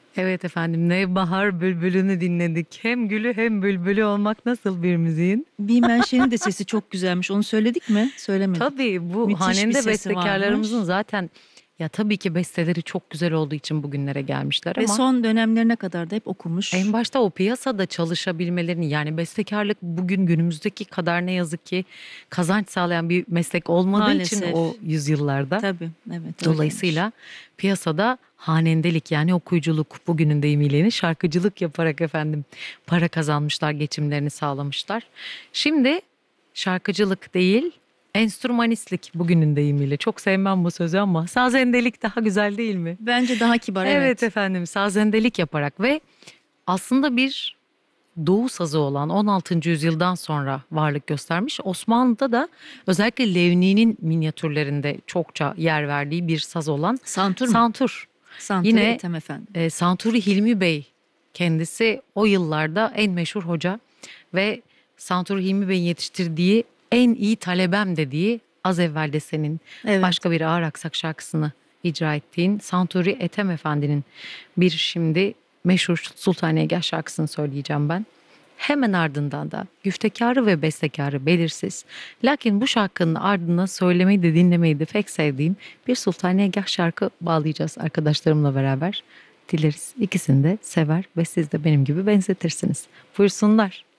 Evet efendim, Nevbahar Bülbülü'nü dinledik. Hem gülü hem bülbülü olmak nasıl bir müziğin? Bilmen Şen'in de sesi çok güzelmiş. Onu söyledik mi? Söylemedik. Tabii bu Müthiş bir hanende sesi bestekarlarımızın varmış. zaten ya tabii ki besteleri çok güzel olduğu için bugünlere gelmişler Ve ama son dönemlerine kadar da hep okumuş. en başta o piyasada çalışabilmelerini yani bestekarlık bugün günümüzdeki kadar ne yazık ki kazanç sağlayan bir meslek olmadığı için o Maalesef. yüzyıllarda Tabii. Evet öyleymiş. dolayısıyla piyasada hanendelik yani okuyuculuk bugünün deyimiyle şarkıcılık yaparak efendim para kazanmışlar, geçimlerini sağlamışlar. Şimdi şarkıcılık değil, enstrümanistlik bugünün deyimiyle. Çok sevmem bu sözü ama sazendelik daha güzel değil mi? Bence daha kibar, Evet evet. efendim, sazendelik yaparak ve aslında bir Doğu sazı olan 16. yüzyıldan sonra varlık göstermiş. Osmanlı'da da özellikle Levni'nin minyatürlerinde çokça yer verdiği bir saz olan Santur mu? santur. Santuri Yine Ethem Efendi. Santuri Hilmi Bey kendisi o yıllarda en meşhur hoca ve Santuri Hilmi Bey'in yetiştirdiği en iyi talebem dediği az evvel de senin Evet. başka bir ağır aksak şarkısını icra ettiğin Santuri Ethem Efendi'nin bir şimdi meşhur Sultaniyegah şarkısını söyleyeceğim ben. Hemen ardından da güftekarı ve bestekarı belirsiz. Lakin bu şarkının ardına söylemeyi de dinlemeyi de pek sevdiğim bir Sultaniyegah şarkı bağlayacağız arkadaşlarımla beraber. Dileriz ikisini de sever ve siz de benim gibi benzetirsiniz. Buyursunlar.